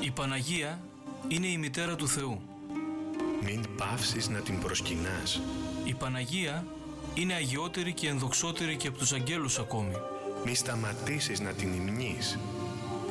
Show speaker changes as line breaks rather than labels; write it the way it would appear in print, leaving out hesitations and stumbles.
Η Παναγία είναι η μητέρα του Θεού.
Μην πάυσεις να την προσκυνάς.
Η Παναγία είναι αγιότερη και ενδοξότερη και από τους αγγέλους ακόμη.
Μη σταματήσεις να την υμνείς.